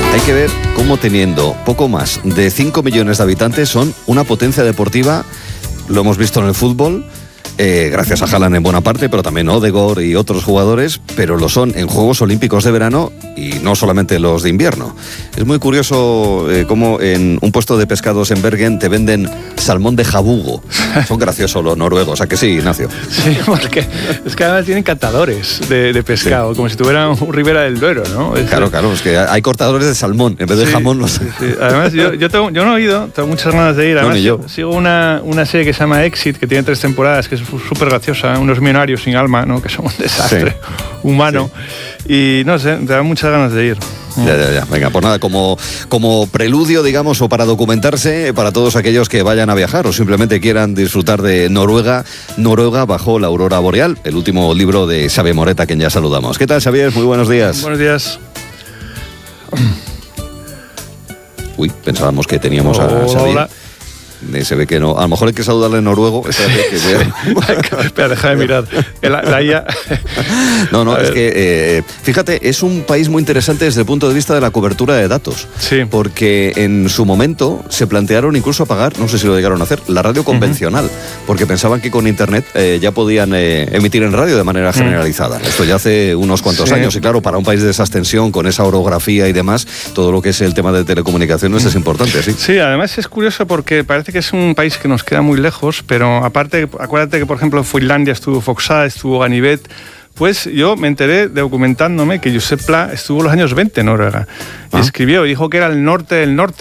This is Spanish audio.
Hay que ver cómo teniendo poco más de 5 millones de habitantes son una potencia deportiva, lo hemos visto en el fútbol, gracias a Haaland en buena parte, pero también Odegaard y otros jugadores, pero lo son en Juegos Olímpicos de verano y no solamente los de invierno. Es muy curioso cómo en un puesto de pescados en Bergen te venden salmón de jabugo. Son graciosos los noruegos, ¿a que sí, Ignacio? Sí, porque es que además tienen catadores de pescado, sí, como si tuvieran un Ribera del Duero, ¿no? Claro, es que hay cortadores de salmón en vez de jamón. Sí. Además, yo no he ido, tengo muchas ganas de ir. Además, no, yo sigo una serie que se llama Exit, que tiene 3 temporadas, que es súper graciosa, unos millonarios sin alma, ¿no? Que son un desastre humano. Sí. Y no sé, te da muchas ganas de ir. Ya. Venga, pues nada, como preludio, digamos, o para documentarse, para todos aquellos que vayan a viajar o simplemente quieran disfrutar de Noruega bajo la aurora boreal, el último libro de Xavier Moreta, a quien ya saludamos. ¿Qué tal, Xavier? Muy buenos días. Buenos días. Uy, pensábamos que teníamos a Xavier. Hola. Se ve que no. A lo mejor hay que saludarle en noruego. Espera, deja de mirar. La IA. No, es que, fíjate, es un país muy interesante desde el punto de vista de la cobertura de datos. Sí. Porque en su momento se plantearon incluso apagar, no sé si lo llegaron a hacer, la radio convencional, porque pensaban que con Internet ya podían emitir en radio de manera generalizada. Esto ya hace unos cuantos años. Y claro, para un país de esa extensión, con esa orografía y demás, todo lo que es el tema de telecomunicaciones es importante, ¿sí? Sí, además es curioso porque parece que es un país que nos queda muy lejos, pero aparte, acuérdate que por ejemplo en Finlandia estuvo Foxá, estuvo Ganivet. Pues yo me enteré documentándome que Josep Pla estuvo en los años 20 en Noruega. Y escribió y dijo que era el norte del norte.